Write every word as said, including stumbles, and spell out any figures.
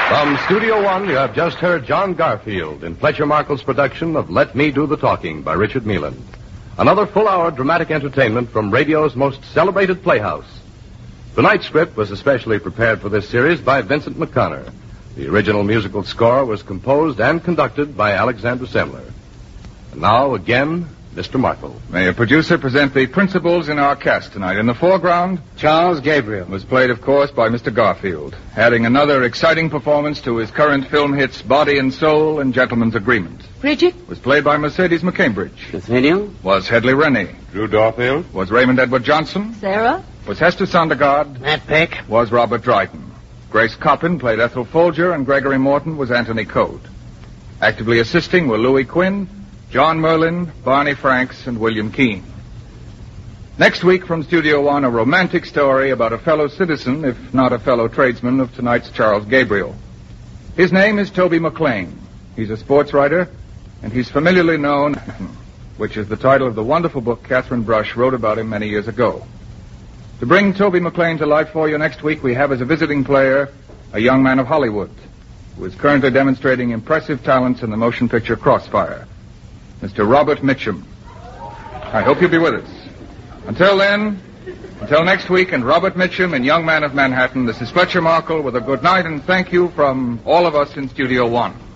From Studio One, you have just heard John Garfield in Fletcher Markle's production of Let Me Do the Talking by Richard Meelan. Another full-hour dramatic entertainment from radio's most celebrated playhouse. Tonight's script was especially prepared for this series by Vincent McConnor. The original musical score was composed and conducted by Alexander Semler. And now, again, Mister Markle. May a producer present the principals in our cast tonight. In the foreground, Charles Gabriel was played, of course, by Mister Garfield, adding another exciting performance to his current film hits Body and Soul and Gentleman's Agreement. Bridget Was played by Mercedes McCambridge. Nathaniel, Was Hedley Rennie. Drew Dorfield. Was Raymond Edward Johnson. Sarah Was Hester Sondergaard. Matt Peck, Was Robert Dryden. Grace Coppin played Ethel Folger, and Gregory Morton was Anthony Code. Actively assisting were Louis Quinn, John Merlin, Barney Franks, and William Keane. Next week from Studio One, a romantic story about a fellow citizen, if not a fellow tradesman, of tonight's Charles Gabriel. His name is Toby McLean. He's a sports writer, and he's familiarly known, which is the title of the wonderful book Catherine Brush wrote about him many years ago. To bring Toby McLean to life for you next week, we have as a visiting player a young man of Hollywood who is currently demonstrating impressive talents in the motion picture Crossfire. Mister Robert Mitchum. I hope you'll be with us. Until then, until next week, and Robert Mitchum and Young Man of Manhattan, this is Fletcher Markle with a good night and thank you from all of us in Studio One.